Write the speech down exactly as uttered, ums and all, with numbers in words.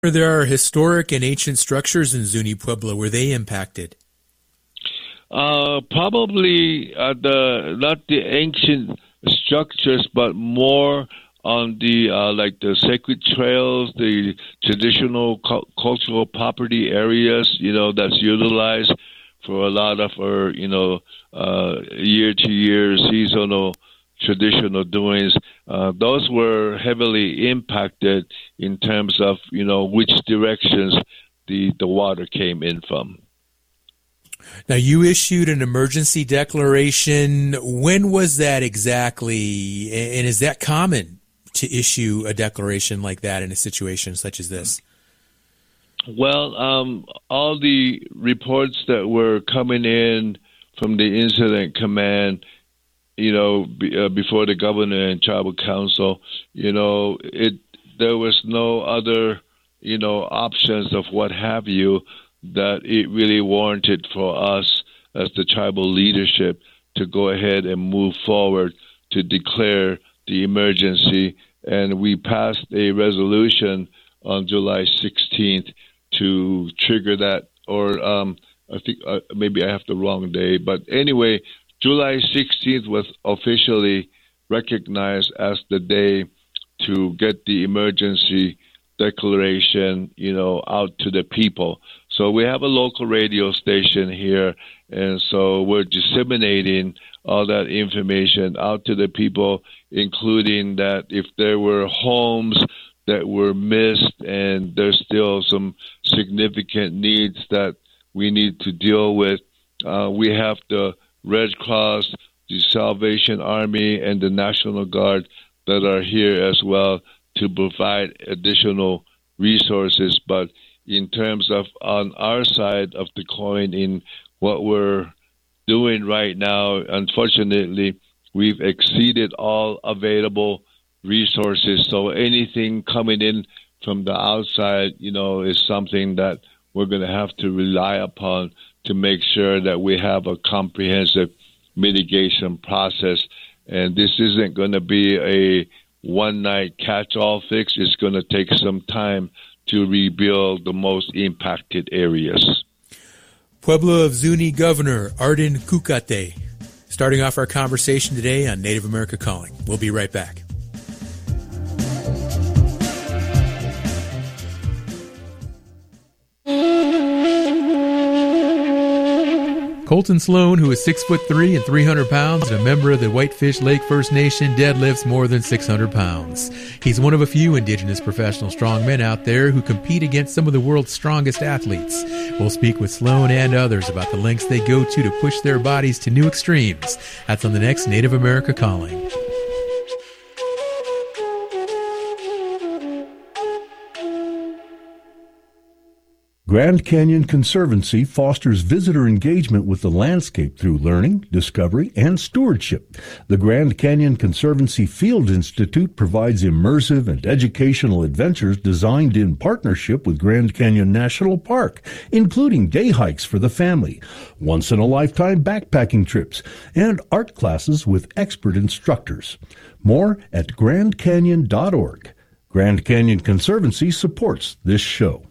There are historic and ancient structures in Zuni Pueblo. Were they impacted? Uh, probably uh, the not the ancient structures, but more on the uh, like the sacred trails, the traditional cu- cultural property areas. You know, that's utilized for a lot of our you know uh, year-to-year seasonal traditional doings. Uh, those were heavily impacted in terms of, you know, which directions the, the water came in from. Now, you issued an emergency declaration. When was that exactly? And is that common to issue a declaration like that in a situation such as this? Well, um, all the reports that were coming in from the incident command, you know, be, uh, before the governor and tribal council, you know, it there was no other, you know, options of what have you that it really warranted for us as the tribal leadership to go ahead and move forward to declare the emergency. And we passed a resolution on July sixteenth to trigger that, or um, I think uh, maybe I have the wrong day, but anyway, July sixteenth was officially recognized as the day to get the emergency declaration, you know, out to the people. So we have a local radio station here, and so we're disseminating all that information out to the people, including that if there were homes that were missed and there's still some significant needs that we need to deal with, uh, we have the Red Cross, the Salvation Army, and the National Guard that are here as well to provide additional resources. But in terms of on our side of the coin, in what we're doing right now, unfortunately, we've exceeded all available resources. So anything coming in from the outside, you know, is something that we're going to have to rely upon to make sure that we have a comprehensive mitigation process. And this isn't going to be a one-night catch-all fix. It's going to take some time to rebuild the most impacted areas. Pueblo of Zuni Governor Arden Kukate, starting off our conversation today on Native America Calling. We'll be right back. Colton Sloan, who is six foot three and three hundred pounds and a member of the Whitefish Lake First Nation, deadlifts more than six hundred pounds. He's one of a few indigenous professional strongmen out there who compete against some of the world's strongest athletes. We'll speak with Sloan and others about the lengths they go to to push their bodies to new extremes. That's on the next Native America Calling. Grand Canyon Conservancy fosters visitor engagement with the landscape through learning, discovery, and stewardship. The Grand Canyon Conservancy Field Institute provides immersive and educational adventures designed in partnership with Grand Canyon National Park, including day hikes for the family, once-in-a-lifetime backpacking trips, and art classes with expert instructors. More at grand canyon dot org. Grand Canyon Conservancy supports this show.